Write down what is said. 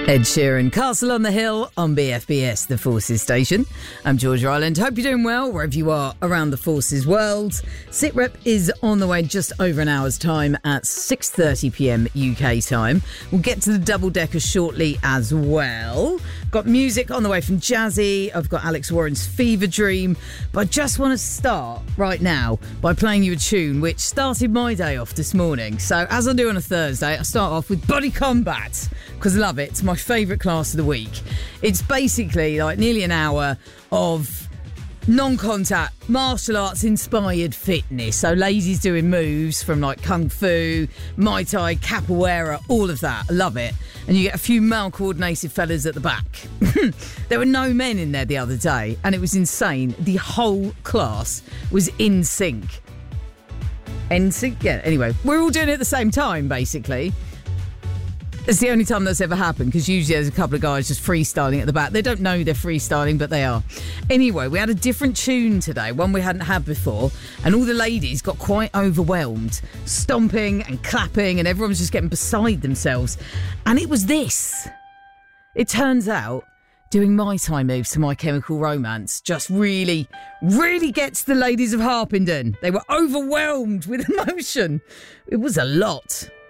Ed Sheeran, Castle on the Hill on BFBS, the Forces station. I'm Georgia Ireland. Hope you're doing well wherever you are around the Forces world. SitRep is on the way just over an hour's time at 6:30pm UK time. We'll get to the double decker shortly as well. Got music on the way from Jazzy. I've got Alex Warren's Fever Dream. But I just want to start right now by playing you a tune which started my day off this morning. So as I do on a Thursday, I start off with Body Combat because I love it. It's my favourite class of the week. It's basically like nearly an hour of non-contact martial arts inspired fitness. So ladies doing moves from like Kung Fu, Muay Thai, Capoeira, all of that. I love it. And you get a few male coordinated fellas at the back. There were no men in there the other day and it was insane. The whole class was in sync. Yeah, anyway, we're all doing it at the same time basically. It's the only time that's ever happened because usually there's a couple of guys just freestyling at the back. They don't know they're freestyling, but they are. Anyway, we had a different tune today, one we hadn't had before, and all the ladies got quite overwhelmed, stomping and clapping, and everyone was just getting beside themselves. And it was this. It turns out doing My Time moves to My Chemical Romance just really, really gets the ladies of Harpenden. They were overwhelmed with emotion. It was a lot.